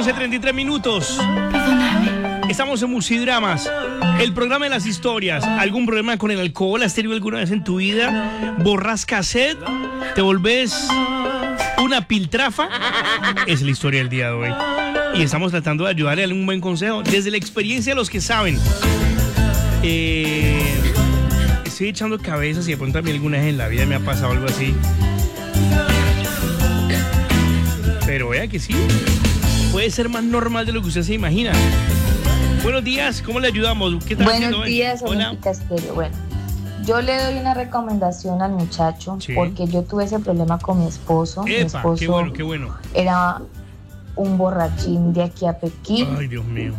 11:33 minutos. Estamos en Musidramas, el programa de las historias. ¿Algún problema con el alcohol? ¿Has tenido alguna vez en tu vida? ¿Borras cassette? ¿Te volvés una piltrafa? Es la historia del día de hoy. Y estamos tratando de ayudarle a darle un buen consejo desde la experiencia de los que saben. Estoy echando cabezas y de pronto a mí alguna vez en la vida me ha pasado algo así. Pero vea que sí, puede ser más normal de lo que usted se imagina. Buenos días, ¿cómo le ayudamos? ¿Qué tal? Buenos días, Olímpica Estéreo. Bueno, yo le doy una recomendación al muchacho, sí, porque yo tuve ese problema con mi esposo. Epa, mi esposo qué bueno. Era un borrachín de aquí a Pekín. Ay, Dios mío.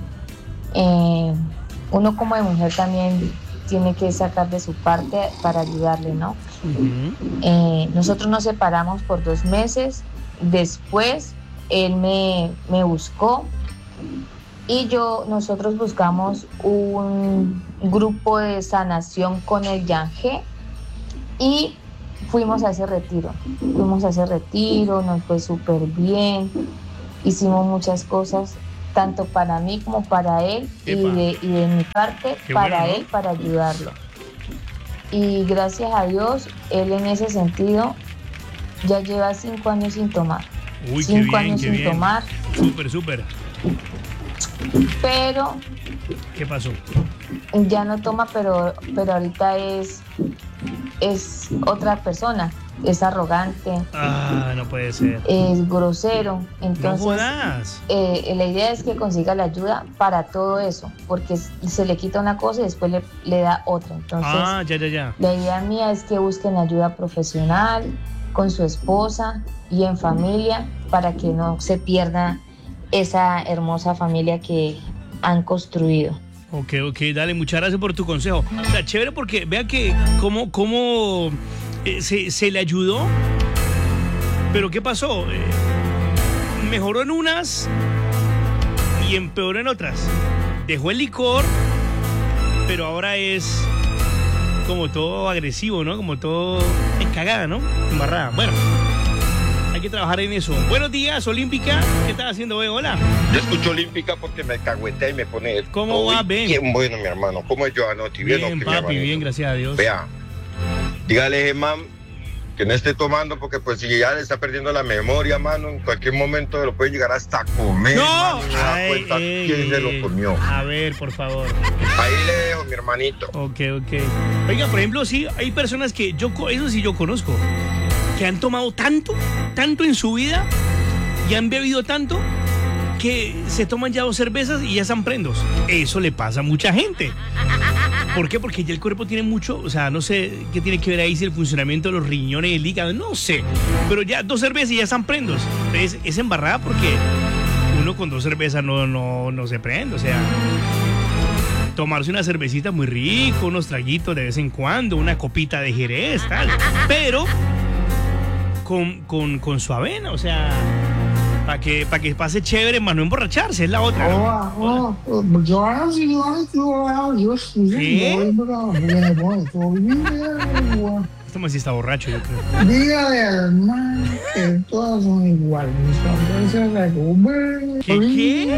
Uno como de mujer también tiene que sacar de su parte para ayudarle, ¿no? Uh-huh. Nosotros nos separamos por 2 meses. Después él me buscó y nosotros buscamos un grupo de sanación con el Yangé y fuimos a ese retiro. Nos fue súper bien, hicimos muchas cosas, tanto para mí como para él, y de mi parte para él, para ayudarlo. Y gracias a Dios, él en ese sentido ya lleva 5 años sin tomar. Uy, 5 años sin tomar. Súper. Pero... ¿Qué pasó? Ya no toma, pero ahorita es otra persona. Es arrogante. Ah, no puede ser. Es grosero. Entonces, no jodas. La idea es que consiga la ayuda para todo eso, porque se le quita una cosa y después le da otra. Entonces, ya. La idea mía es que busquen ayuda profesional con su esposa y en familia para que no se pierda esa hermosa familia que han construido. Ok, dale, muchas gracias por tu consejo. O sea, chévere porque vea que cómo se le ayudó, pero ¿qué pasó? Mejoró en unas y empeoró en otras. Dejó el licor, pero ahora es como todo agresivo, ¿no? Como todo cagada, ¿no? Embarrada. Bueno, hay que trabajar en eso. Buenos días, Olímpica. ¿Qué estás haciendo hoy? Hola. Yo escucho Olímpica porque me cagüetea y me pone... ¿Cómo va, Ben? Bien bueno, mi hermano. ¿Cómo es Joanotti? Bien, papi, bien, gracias a Dios. Vea, dígale, Germán, que no esté tomando porque pues si ya le está perdiendo la memoria, mano, en cualquier momento lo puede llegar hasta comer. ¡No! Mano, y me da cuenta quién se lo comió. A ver, por favor. Ahí le dejo, mi hermanito. Ok. Oiga, por ejemplo, sí, hay personas que eso sí yo conozco, que han tomado tanto en su vida y han bebido tanto que se toman ya 2 cervezas y ya están prendos. Eso le pasa a mucha gente. ¿Por qué? Porque ya el cuerpo tiene mucho, o sea, no sé qué tiene que ver ahí, si el funcionamiento de los riñones y el hígado, no sé. Pero ya 2 cervezas y ya están prendos. Es embarrada porque uno con 2 cervezas no se prende, o sea... Tomarse una cervecita muy rico, unos traguitos de vez en cuando, una copita de Jerez, tal. Pero con su avena, o sea, para que pase chévere, más no emborracharse, es la otra, ¿no? Este man sí está borracho, yo creo. Dígale al man que todas son iguales. ¿Qué?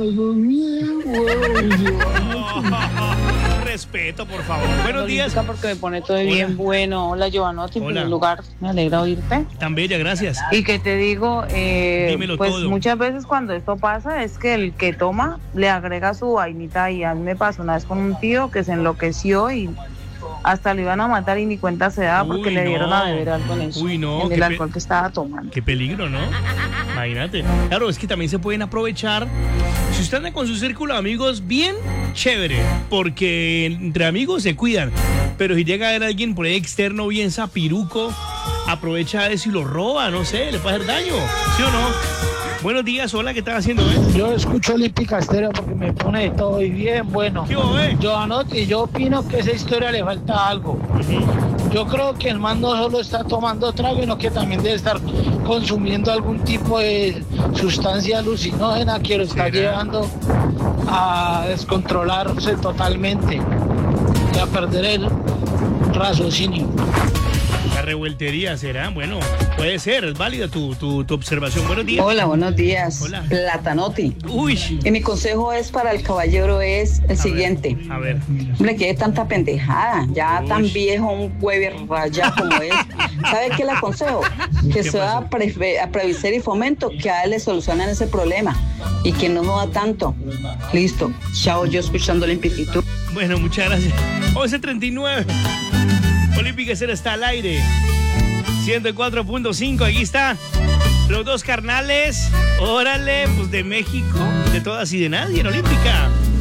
Respeto, por favor. Buenos días. Porque me pone todo bien bueno. Hola, Joanotti, en primer lugar, me alegra oírte. Tan bella, gracias. Y que te digo, pues todo. Muchas veces cuando esto pasa es que el que toma le agrega su vainita, y a mí me pasó una vez con un tío que se enloqueció y hasta lo iban a matar y ni cuenta se daba porque le dieron a beber algo en eso, en el alcohol que estaba tomando. Qué peligro, ¿no? Imagínate. Claro, es que también se pueden aprovechar. Si usted anda con su círculo de amigos bien, chévere, porque entre amigos se cuidan. Pero si llega a ver a alguien por ahí externo bien zapiruco, aprovecha eso y lo roba, no sé, le puede hacer daño, ¿sí o no? Buenos días, hola, ¿qué estás haciendo? Yo escucho Olímpica Estéreo porque me pone todo y bien bueno. ¿Qué hubo, Joanotti, yo opino que a esa historia le falta algo. Yo creo que el man no solo está tomando trago, sino que también debe estar consumiendo algún tipo de sustancia alucinógena que lo está llevando a descontrolarse totalmente y a perder el raciocinio. revueltería será. Bueno, puede ser, es válida tu observación. Buenos días. Hola, buenos días. Hola. Platanotti. Uy. Y mi consejo es para el caballero es el siguiente. A ver. Hombre, que es tanta pendejada, ya tan viejo, un hueve raya como es. ¿Sabe qué le aconsejo? Que se va a Previsar y Fomento, que a él le solucionan ese problema y que no joda tanto. Listo. Chao, yo escuchando Olímpica. Bueno, muchas gracias. 11:39. Olímpica Cero está al aire. 104.5, aquí está. Los dos carnales, órale, pues de México, de todas y de nadie en Olímpica.